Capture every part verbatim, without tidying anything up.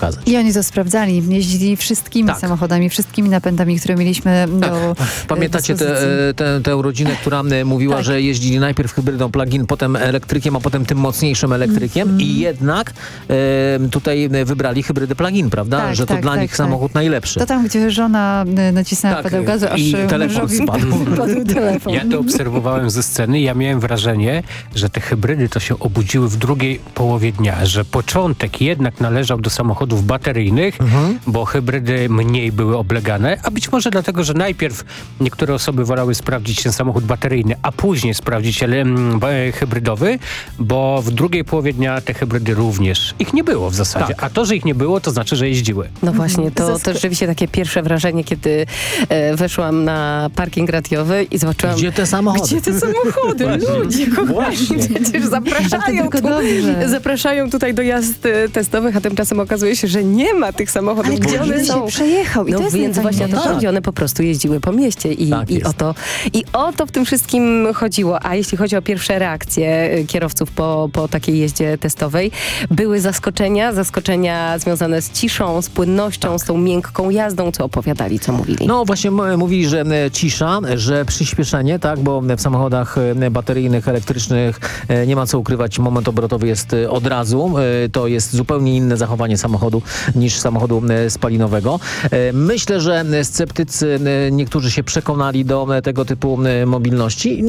okazać. I oni to sprawdzali. Jeździli wszystkimi tak. samochodami, wszystkimi napędami, które mieliśmy do tak. Pamiętacie tę rodzinę, która mówiła, tak. że jeździli najpierw hybrydą plug-in, potem elektrykiem, a potem tym mocniejszym elektrykiem mm. i jednak e, tutaj wybrali hybrydę plug-in, prawda? Tak, że to tak, dla tak, nich tak. samochód najlepszy. To tam, gdzie żona nacisnęła tak. pedał gazu, aż i telefon spadł. spadł telefon. Ja to obserwowałem ze sceny i ja miałem wrażenie, że te hybrydy to się obudziły w drugiej połowie dnia, że początek jednak należał do samochodów bateryjnych, mhm. bo hybrydy mniej były oblegane, a być może dlatego, że najpierw niektóre osoby wolały sprawdzić ten samochód bateryjny, a później sprawdzić mm, hybrydowy, bo w drugiej połowie dnia te hybrydy również ich nie było w zasadzie, tak. a to, że ich nie było, to znaczy, że jeździły. No właśnie, to, to rzeczywiście takie pierwsze wrażenie, kiedy e, weszłam na parking radiowy i zobaczyłam... Gdzie te samochody? Gdzie te samochody? Ludzie, kochani, przecież zapraszają, tu, zapraszają tutaj do jazd testowych, a tymczasem okazuje się, że nie ma tych samochodów. Ale gdzie one są? się przejechał. I no to jest więc właśnie o to chodzi. One po prostu jeździły po mieście i, tak i, o to, i o to w tym wszystkim chodziło. A jeśli chodzi o pierwsze reakcje kierowców po, po takiej jeździe testowej, były zaskoczenia, zaskoczenia związane z ciszą, z płynnością, tak. z tą miękką jazdą, co opowiadali, co mówili. No właśnie mówili, że cisza, że przyspieszenie, tak, bo w samochodach bateryjnych, elektrycznych nie ma co ukrywać, moment obrotowy jest od razu. To jest zupełnie inne zachowanie samochodu niż samochodu spalinowego. Myślę, że sceptycy niektórzy się przekonali do tego typu mobilności.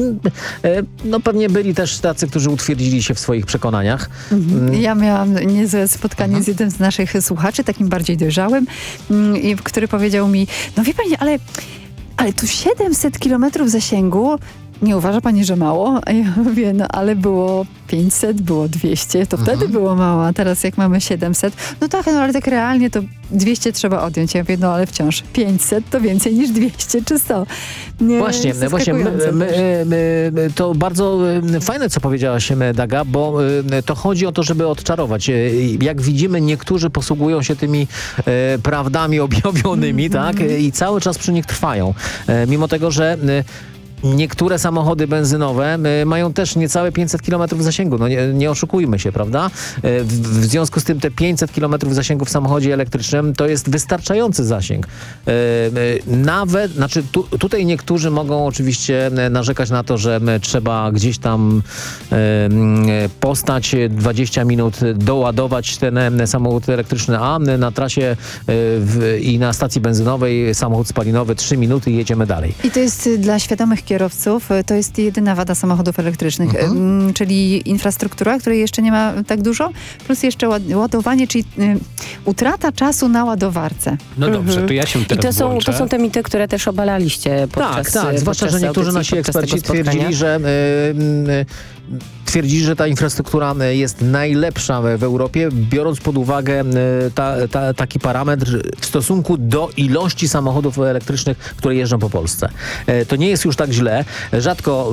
No pewnie byli też tacy, którzy utwierdzili się w swoich przekonaniach. Mhm. Ja miałam niezłe spotkanie mhm. z jednym z naszych słuchaczy, takim bardziej dojrzałym, który powiedział mi, no wie pani, ale, ale tu siedemset kilometrów zasięgu, nie uważa pani, że mało? A ja mówię, no ale było pięćset, było dwieście, to mhm. wtedy było mało, a teraz jak mamy siedemset, no tak, no ale tak realnie to dwieście trzeba odjąć. Ja mówię, no ale wciąż pięćset to więcej niż dwieście czy sto. Nie, właśnie, właśnie my, my, my, to bardzo fajne, co powiedziałaś, Daga, bo to chodzi o to, żeby odczarować. Jak widzimy, niektórzy posługują się tymi e, prawdami objawionymi, mm-hmm. tak? I cały czas przy nich trwają. E, mimo tego, że niektóre samochody benzynowe y, mają też niecałe pięćset kilometrów zasięgu. No nie, nie oszukujmy się, prawda? Y, w, w związku z tym te pięćset kilometrów zasięgu w samochodzie elektrycznym to jest wystarczający zasięg. Y, y, nawet, znaczy tu, tutaj niektórzy mogą oczywiście narzekać na to, że trzeba gdzieś tam y, y, postać dwadzieścia minut, doładować ten samochód elektryczny, a na trasie y, w, i na stacji benzynowej samochód spalinowy trzy minuty i jedziemy dalej. I to jest dla świadomych kierowców kierowców, to jest jedyna wada samochodów elektrycznych, mhm. czyli infrastruktura, której jeszcze nie ma tak dużo, plus jeszcze ładowanie, czyli y, utrata czasu na ładowarce. No dobrze, mhm. to ja się teraz I to są, włączę. to są te mity, które też obalaliście podczas Tak, tak, zwłaszcza, że niektórzy nasi eksperci twierdzili, że y, y, twierdzili, że ta infrastruktura jest najlepsza w Europie, biorąc pod uwagę ta, ta, taki parametr w stosunku do ilości samochodów elektrycznych, które jeżdżą po Polsce. To nie jest już tak źle. Rzadko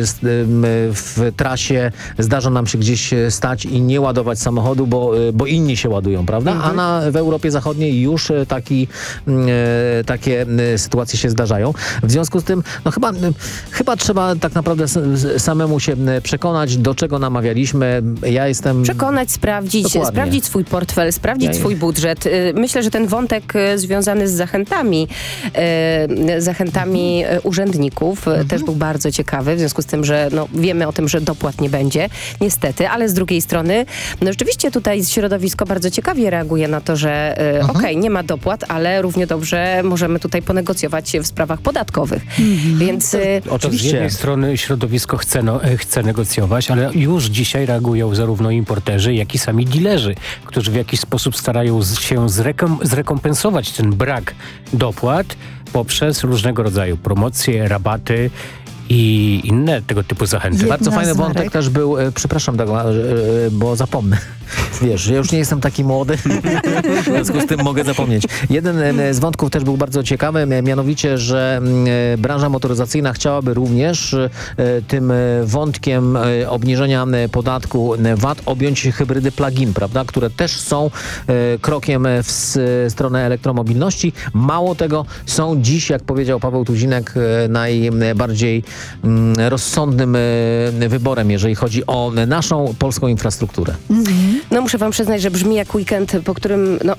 w trasie zdarza nam się gdzieś stać i nie ładować samochodu, bo, bo inni się ładują, prawda? Mhm. A na, w Europie Zachodniej już taki, takie sytuacje się zdarzają. W związku z tym, no chyba, chyba trzeba tak naprawdę samemu się przekonać, do czego namawialiśmy. Ja jestem... Przekonać, sprawdzić, Dokładnie. sprawdzić swój portfel, sprawdzić ja swój budżet. Myślę, że ten wątek związany z zachętami, zachętami mhm. urzędników mhm. też był bardzo ciekawy, w związku z tym, że no, wiemy o tym, że dopłat nie będzie, niestety, ale z drugiej strony, no rzeczywiście tutaj środowisko bardzo ciekawie reaguje na to, że mhm. okej, okay, nie ma dopłat, ale równie dobrze możemy tutaj ponegocjować w sprawach podatkowych. Mhm. Więc... Oczywiście. Z jednej strony środowisko chce, no, chce negocjować, ale już dzisiaj reagują zarówno importerzy, jak i sami dilerzy, którzy w jakiś sposób starają się zrekom- zrekompensować ten brak dopłat poprzez różnego rodzaju promocje, rabaty i inne tego typu zachęty. Jedna Bardzo fajny wątek marek. też był, e, przepraszam, Dagmar, e, bo zapomnę. Wiesz, ja już nie jestem taki młody, w związku z tym mogę zapomnieć. Jeden e, z wątków też był bardzo ciekawy, mianowicie, że e, branża motoryzacyjna chciałaby również e, tym wątkiem e, obniżenia podatku V A T objąć hybrydy plug-in, prawda, które też są e, krokiem w s, stronę elektromobilności. Mało tego, są dziś, jak powiedział Paweł Tuzinek, e, najbardziej m, rozsądnym e, wyborem, jeżeli chodzi o naszą polską infrastrukturę. No muszę wam przyznać, że brzmi jak weekend, po którym no,